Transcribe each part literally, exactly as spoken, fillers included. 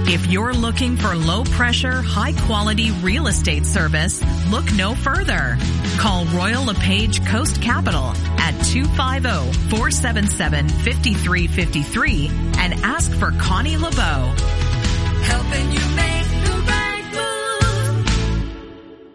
If you're looking for low-pressure, high-quality real estate service, look no further. Call Royal LePage Coast Capital at two five zero, four seven seven, five three five three and ask for Connie LeBeau. Helping you make the right move.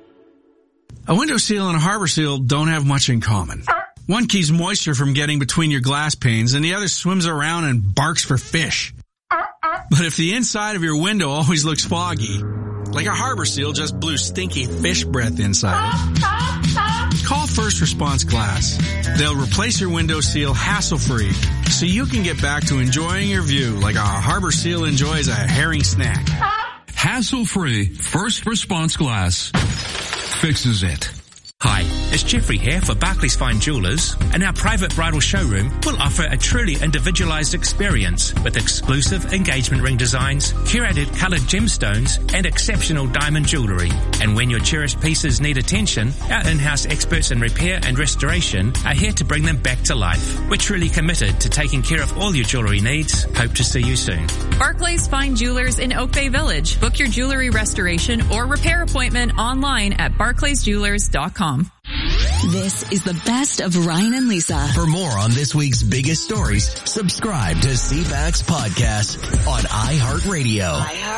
A window seal and a harbor seal don't have much in common. One keeps moisture from getting between your glass panes, and the other swims around and barks for fish. But if the inside of your window always looks foggy, like a harbor seal just blew stinky fish breath inside it, call First Response Glass. They'll replace your window seal hassle-free, so you can get back to enjoying your view like a harbor seal enjoys a herring snack. Hassle-free First Response Glass fixes it. Hi, it's Jeffrey here for Barclays Fine Jewelers, and our private bridal showroom will offer a truly individualized experience with exclusive engagement ring designs, curated colored gemstones, and exceptional diamond jewelry. And when your cherished pieces need attention, our in-house experts in repair and restoration are here to bring them back to life. We're truly committed to taking care of all your jewelry needs. Hope to see you soon. Barclays Fine Jewelers in Oak Bay Village. Book your jewelry restoration or repair appointment online at barclays jewelers dot com. This is the best of Ryan and Lisa. For more on this week's biggest stories, subscribe to C FAX Podcast on iHeartRadio.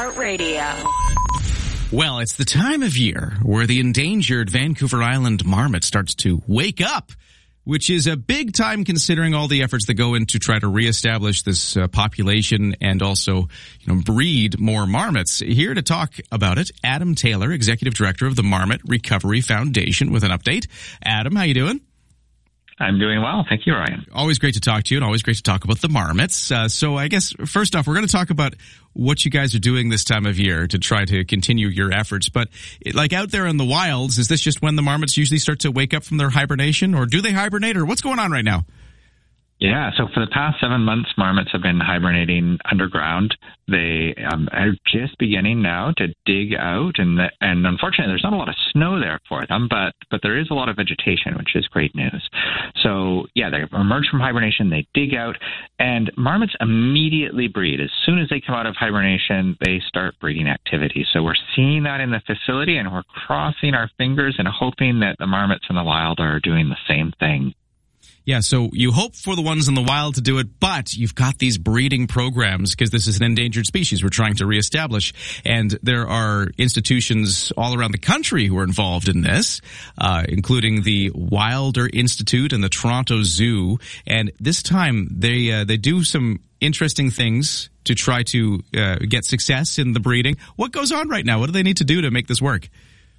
iHeartRadio. Well, it's the time of year where the endangered Vancouver Island marmot starts to wake up, which is a big time considering all the efforts that go in to try to reestablish this uh, population and also, you know, breed more marmots. Here to talk about it, Adam Taylor, Executive Director of the Marmot Recovery Foundation, with an update. Adam, how you doing? I'm doing well. Thank you, Ryan. Always great to talk to you and always great to talk about the marmots. Uh, so I guess first off, we're going to talk about what you guys are doing this time of year to try to continue your efforts. But like out there in the wilds, is this just when the marmots usually start to wake up from their hibernation, or do they hibernate, or what's going on right now? Yeah, so for the past seven months, marmots have been hibernating underground. They um, are just beginning now to dig out, and the, and unfortunately, there's not a lot of snow there for them, but but there is a lot of vegetation, which is great news. So yeah, they emerge from hibernation, they dig out, and marmots immediately breed. As soon as they come out of hibernation, they start breeding activity. So we're seeing that in the facility, and we're crossing our fingers and hoping that the marmots in the wild are doing the same thing. Yeah, so you hope for the ones in the wild to do it, but you've got these breeding programs because this is an endangered species we're trying to reestablish. And there are institutions all around the country who are involved in this, uh, including the Wilder Institute and the Toronto Zoo. And this time they, uh, they do some interesting things to try to uh, get success in the breeding. What goes on right now? What do they need to do to make this work?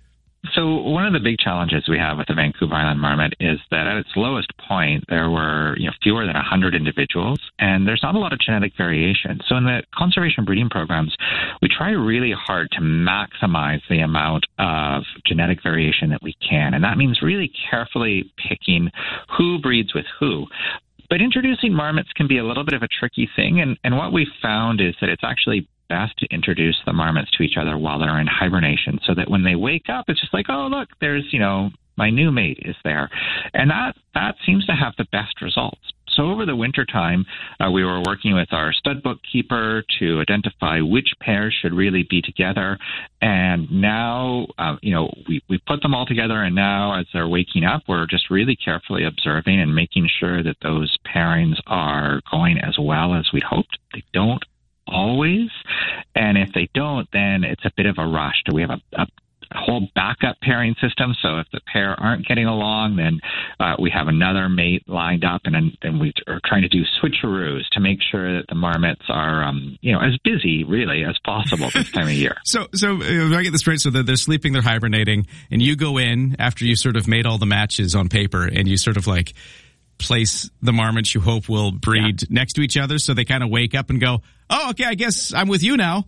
So one of the big challenges we have with the Vancouver Island marmot is that at its lowest point, there were you know fewer than one hundred individuals, and there's not a lot of genetic variation. So in the conservation breeding programs, we try really hard to maximize the amount of genetic variation that we can, and that means really carefully picking who breeds with who. But introducing marmots can be a little bit of a tricky thing, and, and what we found is that it's actually best to introduce the marmots to each other while they're in hibernation, so that when they wake up, it's just like, oh, look, there's, you know, my new mate is there. And that, that seems to have the best results. So over the winter time, uh, we were working with our stud bookkeeper to identify which pairs should really be together. And now, uh, you know, we, we put them all together, and now as they're waking up, we're just really carefully observing and making sure that those pairings are going as well as we'd hoped. They don't always, and if they don't, then it's a bit of a rush. Do we have a, a whole backup pairing system? So if the pair aren't getting along, then uh, we have another mate lined up, and then we are trying to do switcheroos to make sure that the marmots are, um, you know, as busy really as possible this time of year. So, so uh, if I get this straight, so that they're sleeping, they're hibernating, and you go in after you sort of made all the matches on paper, and you sort of like place the marmots you hope will breed yeah. next to each other, so they kind of wake up and go, oh, okay, I guess I'm with you now.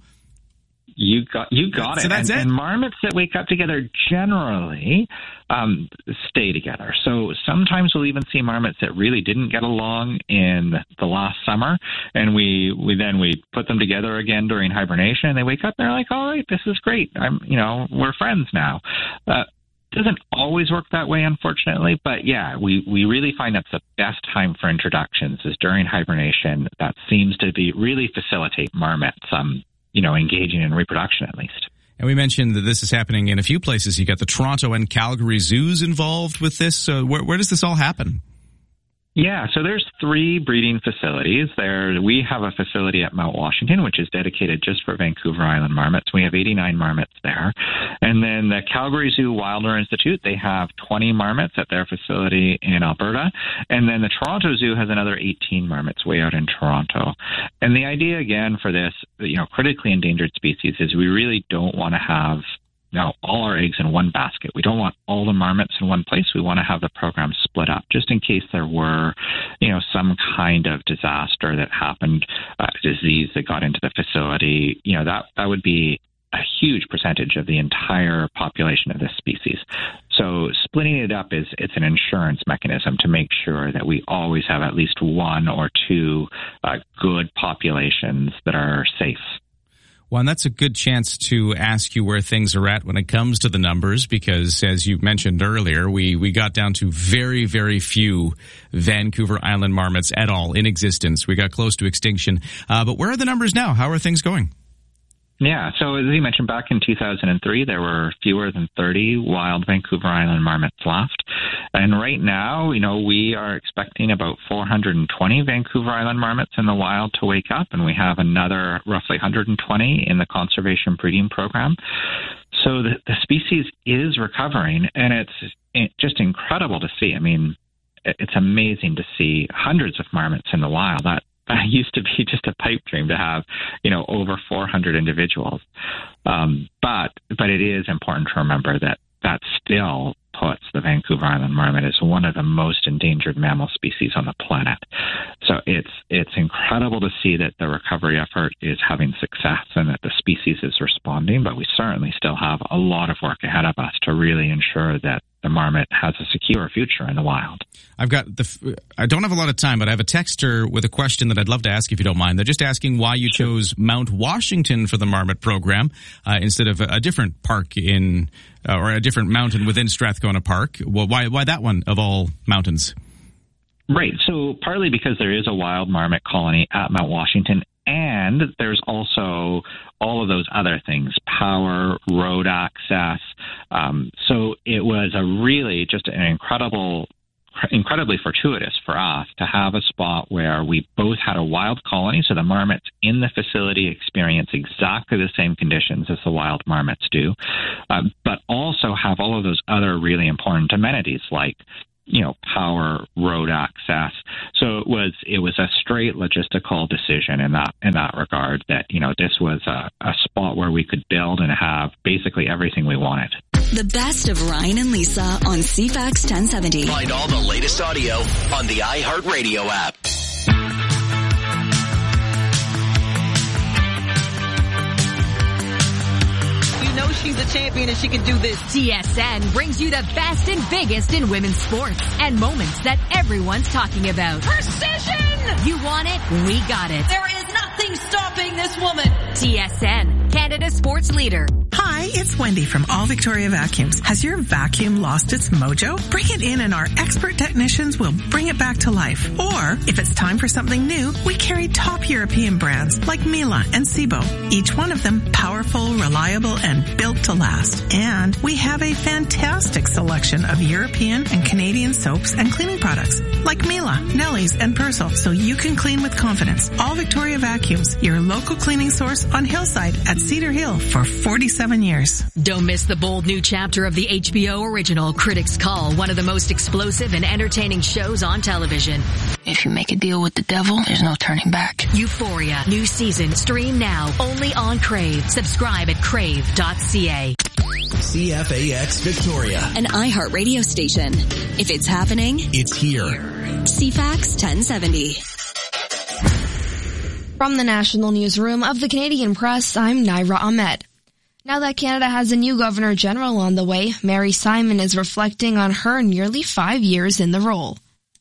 You got you got so it. That's and, it. And marmots that wake up together generally um, stay together. So sometimes we'll even see marmots that really didn't get along in the last summer, and we, we then we put them together again during hibernation, and they wake up and they're like, all right, this is great. I'm you know we're friends now. Uh, Doesn't always work that way, unfortunately, but yeah, we, we really find that's the best time for introductions is during hibernation. That seems to be really facilitate marmots um, you know, engaging in reproduction at least. And we mentioned that this is happening in a few places. You got the Toronto and Calgary zoos involved with this. So where, where does this all happen? Yeah, so there's three breeding facilities. There, we have a facility at Mount Washington, which is dedicated just for Vancouver Island marmots. We have eighty-nine marmots there. And then the Calgary Zoo Wilder Institute, they have twenty marmots at their facility in Alberta. And then the Toronto Zoo has another eighteen marmots way out in Toronto. And the idea, again, for this, you know, critically endangered species is we really don't want to have Now, all our eggs in one basket. We don't want all the marmots in one place. We want to have the program split up just in case there were, you know, some kind of disaster that happened, uh, disease that got into the facility. You know, that, that would be a huge percentage of the entire population of this species. So splitting it up is it's an insurance mechanism to make sure that we always have at least one or two uh, good populations that are safe. Well, and that's a good chance to ask you where things are at when it comes to the numbers, because as you mentioned earlier, we, we got down to very, very few Vancouver Island marmots at all in existence. We got close to extinction. Uh, but where are the numbers now? How are things going? Yeah, so as you mentioned, back in two thousand three, there were fewer than thirty wild Vancouver Island marmots left. And right now, you know, we are expecting about four hundred twenty Vancouver Island marmots in the wild to wake up, and we have another roughly one hundred twenty in the conservation breeding program. So the, the species is recovering, and it's just incredible to see. I mean, it's amazing to see hundreds of marmots in the wild. That That used to be just a pipe dream to have, you know, over four hundred individuals. Um, but but it is important to remember that that still puts the Vancouver Island marmot as one of the most endangered mammal species on the planet. So it's it's incredible to see that the recovery effort is having success and that the species is responding, but we certainly still have a lot of work ahead of us to really ensure that the marmot has a secure future in the wild. I've got the, I don't have a lot of time, but I have a texter with a question that I'd love to ask if you don't mind. They're just asking why you chose Mount Washington for the marmot program uh, instead of a, a different park in, uh, or a different mountain within Strathcona Park. Well, why, why that one of all mountains? Right. So partly because there is a wild marmot colony at Mount Washington, and there's also all of those other things, power, road access. Um, so it was a really just an incredible, incredibly fortuitous for us to have a spot where we both had a wild colony, so the marmots in the facility experience exactly the same conditions as the wild marmots do, um, but also have all of those other really important amenities like, you know, power, road access. So it was it was a straight logistical decision in that in that regard that, you know, this was a, a spot where we could build and have basically everything we wanted. The best of Ryan and Lisa on C FAX ten seventy. Find all the latest audio on the iHeartRadio app. Know she's a champion and she can do this. T S N brings you the best and biggest in women's sports and moments that everyone's talking about. Precision! You want it? We got it. There is nothing stopping this woman. T S N, Canada's sports leader. Hi, it's Wendy from All Victoria Vacuums. Has your vacuum lost its mojo? Bring it in and our expert technicians will bring it back to life. Or, if it's time for something new, we carry top European brands like Miele and Sebo. Each one of them powerful, reliable, and built to last. And we have a fantastic selection of European and Canadian soaps and cleaning products like Miele, Nelly's, and Persil, so you can clean with confidence. All Victoria Vacuums, your local cleaning source on Hillside at Cedar Hill for forty-seven years. Don't miss the bold new chapter of the H B O original Critics Call, one of the most explosive and entertaining shows on television. If you make a deal with the devil, there's no turning back. Euphoria, new season, stream now, only on Crave. Subscribe at crave dot c a. C F A X Victoria, an iHeartRadio station. If it's happening, it's here. C FAX ten seventy. From the National Newsroom of the Canadian Press, I'm Naira Ahmed. Now that Canada has a new Governor General on the way, Mary Simon is reflecting on her nearly five years in the role.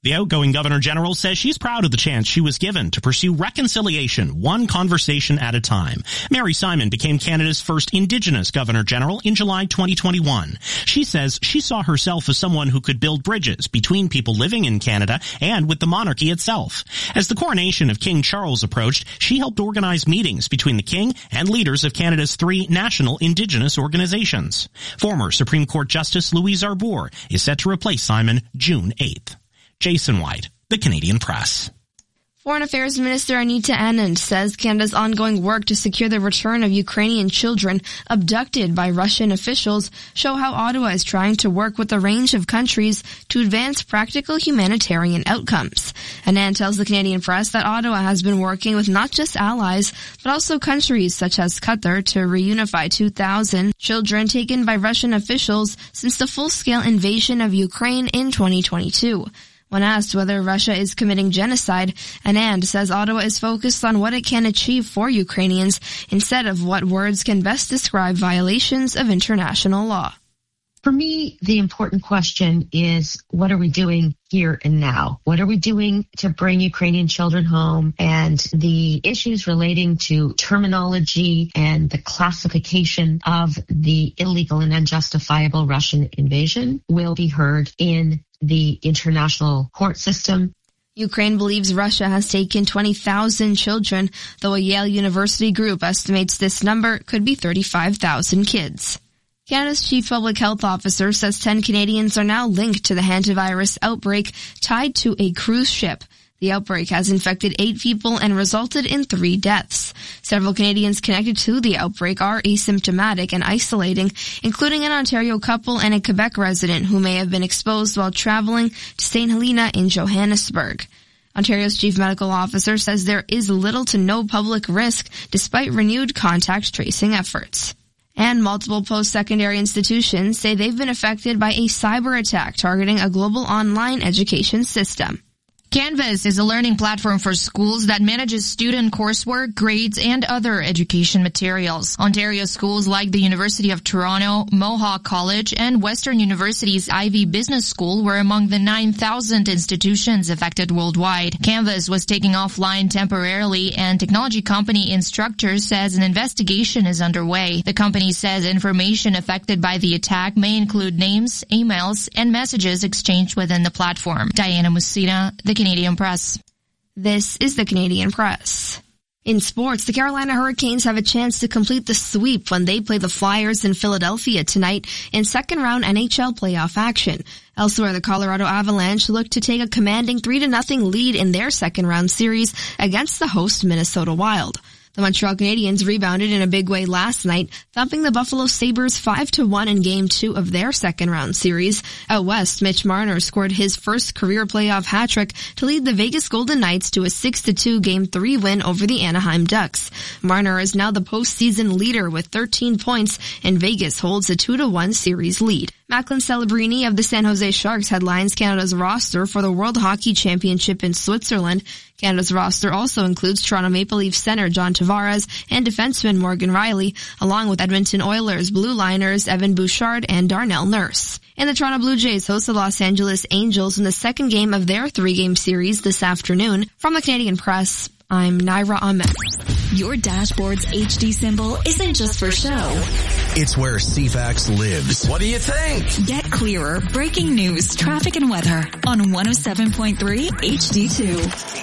The outgoing Governor General says she's proud of the chance she was given to pursue reconciliation one conversation at a time. Mary Simon became Canada's first Indigenous Governor General in July twenty twenty-one. She says she saw herself as someone who could build bridges between people living in Canada and with the monarchy itself. As the coronation of King Charles approached, she helped organize meetings between the King and leaders of Canada's three national Indigenous organizations. Former Supreme Court Justice Louise Arbour is set to replace Simon June eighth. Jason White, The Canadian Press. Foreign Affairs Minister Anita Anand says Canada's ongoing work to secure the return of Ukrainian children abducted by Russian officials show how Ottawa is trying to work with a range of countries to advance practical humanitarian outcomes. Anand tells the Canadian Press that Ottawa has been working with not just allies, but also countries such as Qatar to reunify two thousand children taken by Russian officials since the full-scale invasion of Ukraine in twenty twenty-two. When asked whether Russia is committing genocide, Anand says Ottawa is focused on what it can achieve for Ukrainians instead of what words can best describe violations of international law. For me, the important question is, what are we doing here and now? What are we doing to bring Ukrainian children home? And the issues relating to terminology and the classification of the illegal and unjustifiable Russian invasion will be heard in the international court system. Ukraine believes Russia has taken twenty thousand children, though a Yale University group estimates this number could be thirty-five thousand kids. Canada's chief public health officer says ten Canadians are now linked to the hantavirus outbreak tied to a cruise ship. The outbreak has infected eight people and resulted in three deaths. Several Canadians connected to the outbreak are asymptomatic and isolating, including an Ontario couple and a Quebec resident who may have been exposed while traveling to Saint Helena in Johannesburg. Ontario's chief medical officer says there is little to no public risk despite renewed contact tracing efforts. And multiple post-secondary institutions say they've been affected by a cyber attack targeting a global online education system. Canvas is a learning platform for schools that manages student coursework, grades, and other education materials. Ontario schools like the University of Toronto, Mohawk College, and Western University's Ivey Business School were among the nine thousand institutions affected worldwide. Canvas was taken offline temporarily, and technology company Instructure says an investigation is underway. The company says information affected by the attack may include names, emails, and messages exchanged within the platform. Diana Musina, The Canadian Press. This is the Canadian Press. In sports, the Carolina Hurricanes have a chance to complete the sweep when they play the Flyers in Philadelphia tonight in second-round N H L playoff action. Elsewhere, the Colorado Avalanche look to take a commanding three to nothing lead in their second-round series against the host Minnesota Wild. The Montreal Canadiens rebounded in a big way last night, thumping the Buffalo Sabres five to one in Game two of their second-round series. Out west, Mitch Marner scored his first career playoff hat-trick to lead the Vegas Golden Knights to a six to two Game three win over the Anaheim Ducks. Marner is now the postseason leader with thirteen points, and Vegas holds a two to one series lead. Macklin Celebrini of the San Jose Sharks headlines Canada's roster for the World Hockey Championship in Switzerland. Canada's roster also includes Toronto Maple Leafs center John Tavares and defenseman Morgan Rielly, along with Edmonton Oilers blue liners Evan Bouchard and Darnell Nurse. And the Toronto Blue Jays host the Los Angeles Angels in the second game of their three-game series this afternoon. From the Canadian Press, I'm Naira Ahmed. Your dashboard's H D symbol isn't just for show. It's where C FAX lives. What do you think? Get clearer breaking news, traffic, and weather on one oh seven point three H D two.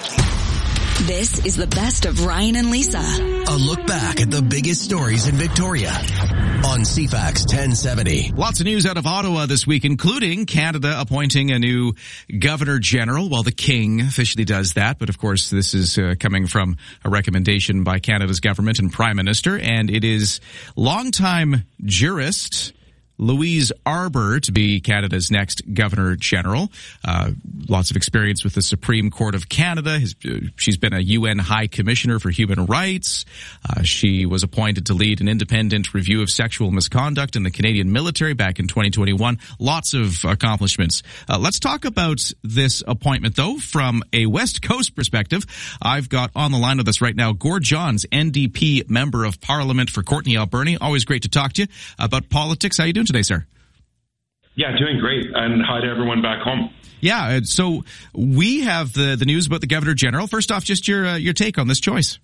This is the best of Ryan and Lisa. A look back at the biggest stories in Victoria on C FAX ten seventy. Lots of news out of Ottawa this week, including Canada appointing a new Governor General. Well, the King officially does that, but of course this is uh, coming from a recommendation by Canada's government and Prime Minister, and it is longtime jurist Louise Arbour to be Canada's next Governor General. Uh, lots of experience with the Supreme Court of Canada. His, uh, she's been a U N High Commissioner for Human Rights. Uh, she was appointed to lead an independent review of sexual misconduct in the Canadian military back in twenty twenty-one. Lots of accomplishments. Uh, let's talk about this appointment, though, from a West Coast perspective. I've got on the line with us right now Gord Johns, N D P Member of Parliament for Courtenay Alberni. Always great to talk to you about politics. How you doing today, sir? Yeah, doing great. And hi to everyone back home. Yeah, so we have the, the news about the Governor General. First off, just your uh, your take on this choice.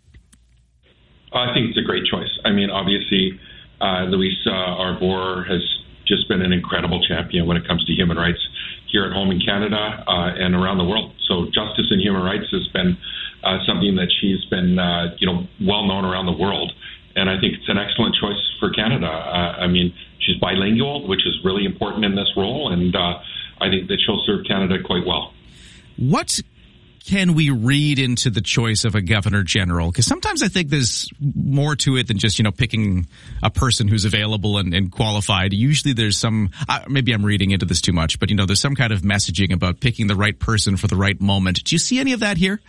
I think it's a great choice. I mean, obviously, uh, Louise uh, Arbour has just been an incredible champion when it comes to human rights here at home in Canada uh, and around the world. So justice and human rights has been uh, something that she's been, uh, you know, well known around the world. And I think it's an excellent choice for Canada. Uh, I mean, she's bilingual, which is really important in this role. And uh, I think that she'll serve Canada quite well. What can we read into the choice of a Governor General? Because sometimes I think there's more to it than just, you know, picking a person who's available and, and qualified. Usually there's some, uh, maybe I'm reading into this too much, but, you know, there's some kind of messaging about picking the right person for the right moment. Do you see any of that here?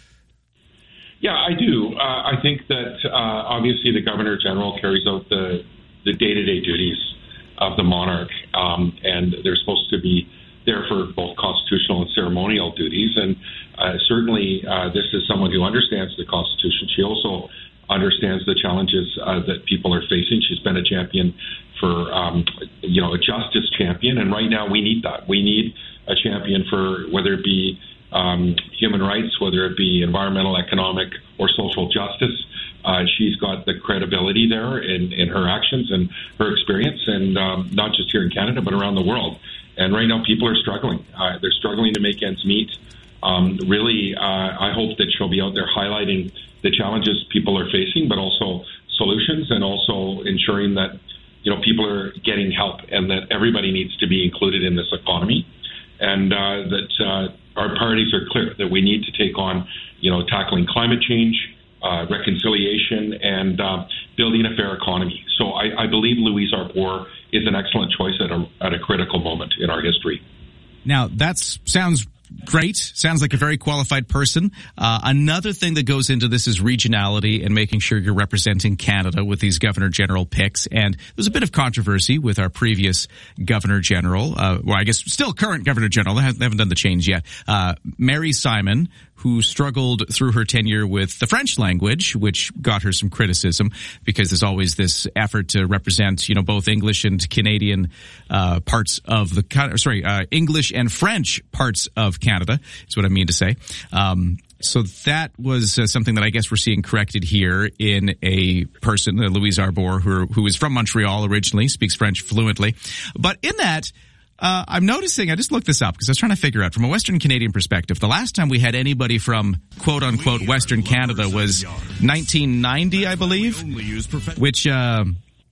Yeah, I do. Uh, I think that uh, obviously the Governor General carries out the, the day-to-day duties of the monarch, um, and they're supposed to be there for both constitutional and ceremonial duties. And uh, certainly uh, this is someone who understands the Constitution. She also understands the challenges uh, that people are facing. She's been a champion for, um, you know, a justice champion. And right now we need that. We need a champion for whether it be um, human rights, whether it be environmental, economic, or social justice. Uh, she's got the credibility there in, in her actions and her experience, and um, not just here in Canada, but around the world. And right now, people are struggling. Uh, they're struggling to make ends meet. Um, really, uh, I hope that she'll be out there highlighting the challenges people are facing, but also solutions, and also ensuring that, you know, people are getting help and that everybody needs to be included in this economy, and uh, that uh, our priorities are clear, that we need to take on, you know, tackling climate change, uh, reconciliation, and uh, building a fair economy. So I, I believe Louise Arbour is an excellent choice at a, at a critical moment in our history. Now, that sounds great. Sounds like a very qualified person. Uh, another thing that goes into this is regionality and making sure you're representing Canada with these Governor General picks. And there's a bit of controversy with our previous Governor General, uh, well, I guess still current Governor General. They haven't done the change yet. Uh, Mary Simon, who struggled through her tenure with the French language, which got her some criticism because there's always this effort to represent, you know, both English and Canadian uh, parts of the, sorry, uh, English and French parts of Canada, is what I mean to say. Um, so that was uh, something that I guess we're seeing corrected here in a person, uh, Louise Arbour, who, who is from Montreal originally, speaks French fluently. But in that, Uh, I'm noticing, I just looked this up because I was trying to figure out from a Western Canadian perspective, the last time we had anybody from quote unquote Western Canada was nineteen ninety, I believe, which, uh,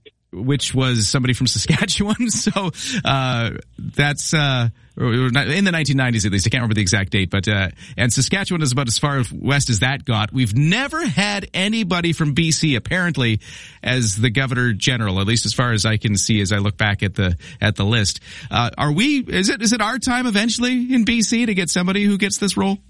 which was somebody from Saskatchewan. So, uh, that's, uh, in the nineteen nineties at least. I can't remember the exact date, but, uh, and Saskatchewan is about as far west as that got. We've never had anybody from B C apparently as the Governor General, at least as far as I can see as I look back at the, at the list. Uh, are we, is it, is it our time eventually in B C to get somebody who gets this role?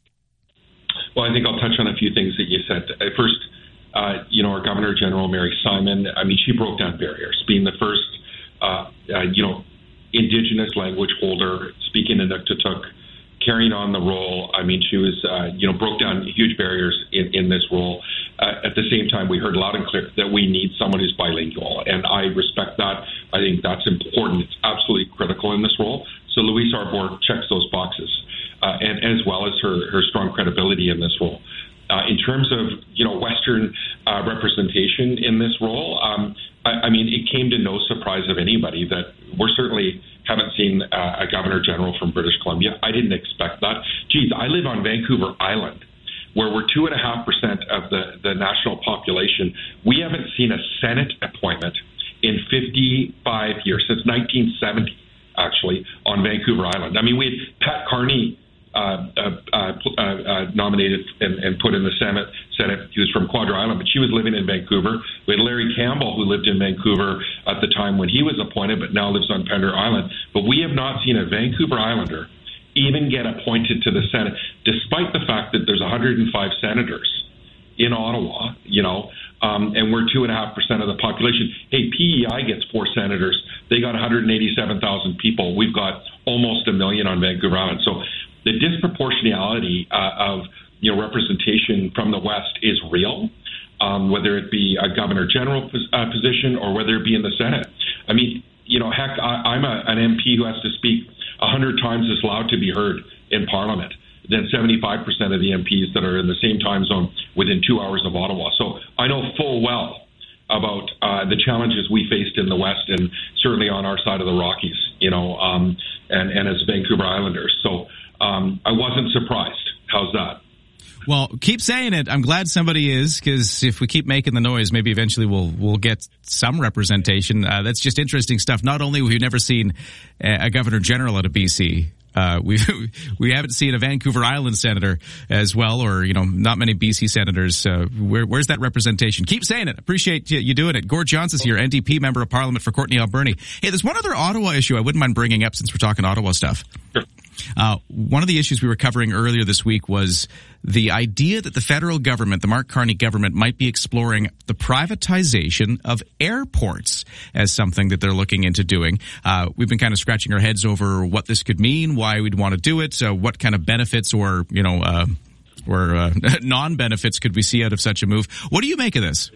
Well, I think I'll touch on a few things that you said. First, uh, you know, our Governor General, Mary Simon, I mean, she broke down barriers, being the first, uh, uh you know, Indigenous language holder, speaking Inuktitut, carrying on the role. I mean, she was, uh, you know, broke down huge barriers in, in this role. Uh, at the same time, we heard loud and clear that we need someone who's bilingual, and I respect that. I think that's important. It's absolutely critical in this role. So Louise Arbour checks those boxes, uh, and as well as her, her strong credibility in this role. Uh, in terms of, you know, Western uh, representation in this role, um, I, I mean, it came to no surprise of anybody that we're certainly haven't seen uh, a Governor General from British Columbia. I didn't expect that. Geez, I live on Vancouver Island, where we're two and a half percent of the, the national population. We haven't seen a Senate appointment in fifty-five years, since nineteen seventy, actually, on Vancouver Island. I mean, we had Pat Carney Uh, uh, uh, uh, nominated and, and put in the Senate. Senate. He was from Quadra Island, but she was living in Vancouver. We had Larry Campbell, who lived in Vancouver at the time when he was appointed, but now lives on Pender Island. But we have not seen a Vancouver Islander even get appointed to the Senate, despite the fact that there's one hundred five senators in Ottawa, you know, um, and we're two and a half percent of the population. Hey, P E I gets four senators. They got one hundred eighty-seven thousand people. We've got almost a million on Vancouver Island. So the disproportionality uh, of, you know, representation from the West is real, um, whether it be a Governor General pos- uh, position or whether it be in the Senate. I mean, you know, heck, I, I'm a, an M P who has to speak a hundred times as loud to be heard in Parliament than seventy-five percent of the M Ps that are in the same time zone within two hours of Ottawa. So I know full well about uh, the challenges we faced in the West and certainly on our side of the Rockies, you know, um, and, and as Vancouver Islanders. So um, I wasn't surprised. How's that? Well, keep saying it. I'm glad somebody is, because if we keep making the noise, maybe eventually we'll we'll get some representation. Uh, that's just interesting stuff. Not only have we never seen a governor general out of B C, uh, we we haven't seen a Vancouver Island senator as well, or you know, not many B C senators. Uh, where, where's that representation? Keep saying it. Appreciate you, you doing it. Gord Johnson's here, N D P member of Parliament for Courtney Alberni. Hey, there's one other Ottawa issue I wouldn't mind bringing up since we're talking Ottawa stuff. Sure. Uh, one of the issues we were covering earlier this week was the idea that the federal government, the Mark Carney government, might be exploring the privatization of airports as something that they're looking into doing. Uh, we've been kind of scratching our heads over what this could mean, why we'd want to do it, uh, what kind of benefits or, you know, uh, or uh, non-benefits could we see out of such a move. What do you make of this?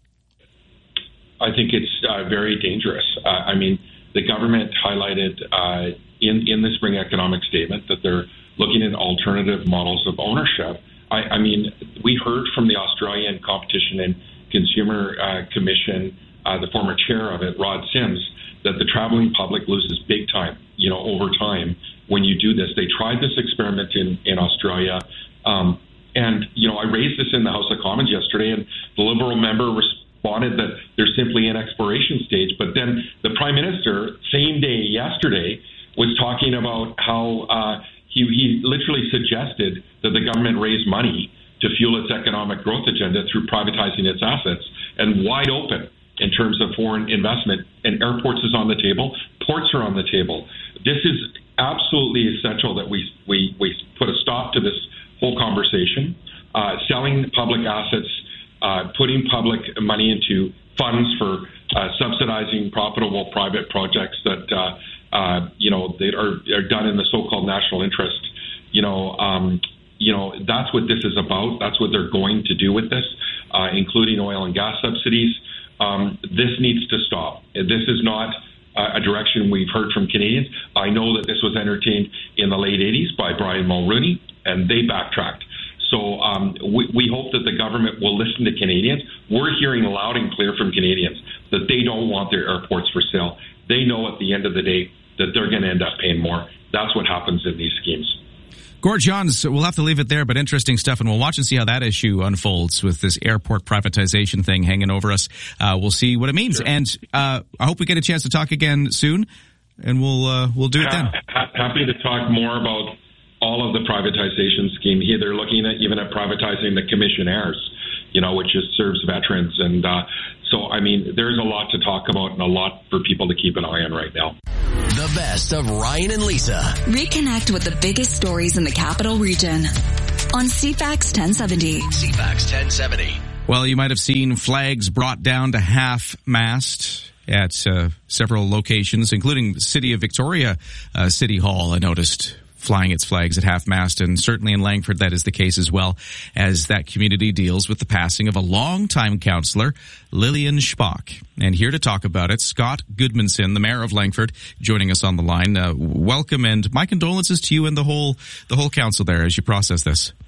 I think it's uh, very dangerous. Uh, I mean, the government highlighted uh, in, in the spring economic statement that they're looking at alternative models of ownership. I, I mean, we heard from the Australian Competition and Consumer uh, Commission, uh, the former chair of it, Rod Sims, that the traveling public loses big time, you know, over time when you do this. They tried this experiment in, in Australia. Um, and, you know, I raised this in the House of Commons yesterday, and the Liberal member responded that they're simply in exploration stage. But then the Prime Minister, same day yesterday, was talking about how uh, he, he literally suggested that the government raise money to fuel its economic growth agenda through privatizing its assets, and wide open in terms of foreign investment. And airports is on the table, ports are on the table. This is absolutely essential that we we, we put a stop to this whole conversation. Uh, selling public assets, uh, putting public money into funds for uh, subsidizing profitable private projects that uh, uh, you know they are, are done in the so-called national interest. You know, um, you know that's what this is about. That's what they're going to do with this, uh, including oil and gas subsidies. Um, this needs to stop. This is not uh, a direction we've heard from Canadians. I know that this was entertained in the late eighties by Brian Mulroney, and they backtracked. So um, we, we hope that the government will listen to Canadians. We're hearing loud and clear from Canadians that they don't want their airports for sale. They know at the end of the day that they're going to end up paying more. That's what happens in these schemes. Gord Johns, we'll have to leave it there, but interesting stuff, and we'll watch and see how that issue unfolds with this airport privatization thing hanging over us. Uh, we'll see what it means, sure. and uh, I hope we get a chance to talk again soon, and we'll uh, we'll do it then. Happy to talk more about all of the privatization scheme. Here they're looking at even at privatizing the commissionaires, you know, which is serves veterans, and uh, so I mean, there's a lot to talk about and a lot for people to keep an eye on right now. The best of Ryan and Lisa. Reconnect with the biggest stories in the capital region on C FAX ten seventy. C FAX ten seventy. Well, you might have seen flags brought down to half-mast at uh, several locations, including the City of Victoria uh, City Hall, I noticed, flying its flags at half-mast, and certainly in Langford that is the case as well, as that community deals with the passing of a longtime councillor, Lillian Spock. And here to talk about it, Scott Goodmanson, the mayor of Langford, joining us on the line. Uh, welcome, and my condolences to you and the whole the whole council there as you process this.